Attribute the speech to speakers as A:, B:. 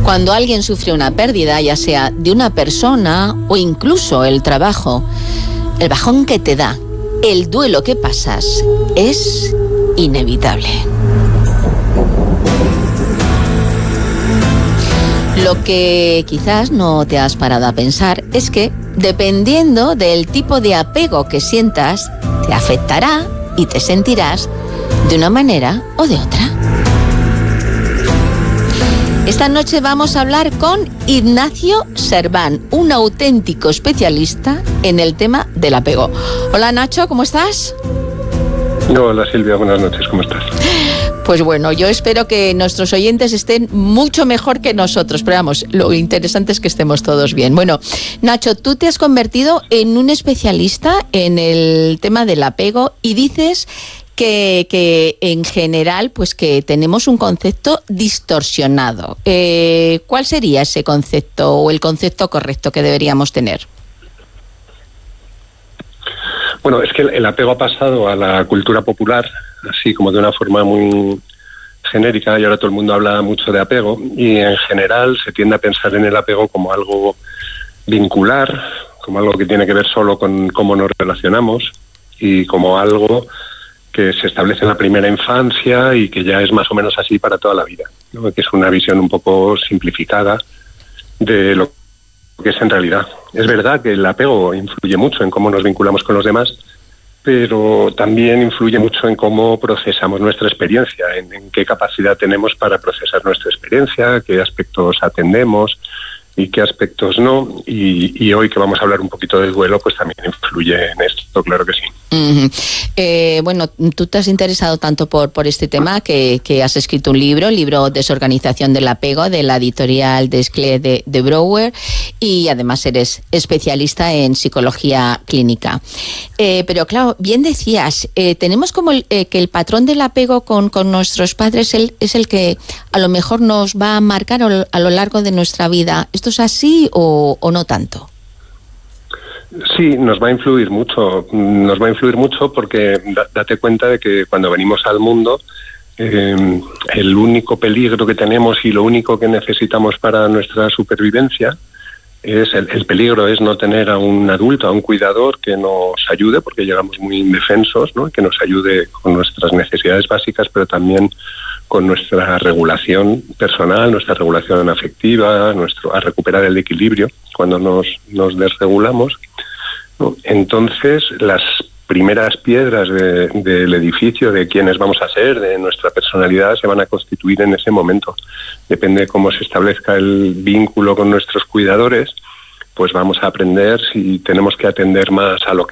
A: Cuando alguien sufre una pérdida, ya sea de una persona o incluso el trabajo, el bajón que te da, el duelo que pasas, es inevitable. Lo que quizás no te has parado a pensar es que, dependiendo del tipo de apego que sientas, te afectará y te sentirás de una manera o de otra. Esta noche vamos a hablar con Ignacio Serván, un auténtico especialista en el tema del apego. Hola Nacho, ¿cómo estás?
B: Hola Silvia, buenas noches, ¿cómo estás?
A: Pues bueno, yo espero que nuestros oyentes estén mucho mejor que nosotros, pero vamos, lo interesante es que estemos todos bien. Bueno, Nacho, tú te has convertido en un especialista en el tema del apego y dices que en general, pues que tenemos un concepto distorsionado. ¿Cuál sería ese concepto o el concepto correcto que deberíamos tener?
B: Bueno, es que el apego ha pasado a la cultura popular, así como de una forma muy genérica, y ahora todo el mundo habla mucho de apego, y en general se tiende a pensar en el apego como algo vincular, como algo que tiene que ver solo con cómo nos relacionamos, y como algo que se establece en la primera infancia y que ya es más o menos así para toda la vida, ¿no? Que es una visión un poco simplificada de lo que es en realidad. Es verdad que el apego influye mucho en cómo nos vinculamos con los demás, pero también influye mucho en cómo procesamos nuestra experiencia, en qué capacidad tenemos para procesar nuestra experiencia, qué aspectos atendemos y qué aspectos no. Y hoy que vamos a hablar un poquito del duelo, pues también influye en esto, claro que sí.
A: Uh-huh. Bueno, tú te has interesado tanto por este tema que has escrito un libro Desorganización del apego, de la editorial Desclée de Brouwer, y además eres especialista en psicología clínica. Pero claro, bien decías, tenemos como que el patrón del apego con nuestros padres es el que a lo mejor nos va a marcar a lo largo de nuestra vida. ¿Esto es así o no tanto?
B: Sí, nos va a influir mucho porque date cuenta de que cuando venimos al mundo, el único peligro que tenemos y lo único que necesitamos para nuestra supervivencia es el peligro es no tener a un adulto, a un cuidador que nos ayude, porque llegamos muy indefensos, ¿no? Que nos ayude con nuestras necesidades básicas, pero también con nuestra regulación personal, nuestra regulación afectiva, a recuperar el equilibrio cuando nos desregulamos, ¿no? Entonces, las primeras piedras del edificio de quiénes vamos a ser, de nuestra personalidad, se van a constituir en ese momento. Depende de cómo se establezca el vínculo con nuestros cuidadores, pues vamos a aprender si tenemos que atender más a lo que